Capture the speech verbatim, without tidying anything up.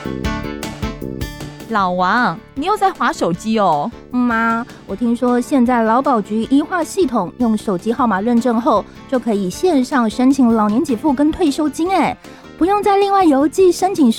老王，你又在滑手机哦？ 妈，我听说现在劳保局医化系统用手机号码认证后，就可以线上申请老年给付跟退休金，哎，不用再另外邮寄申请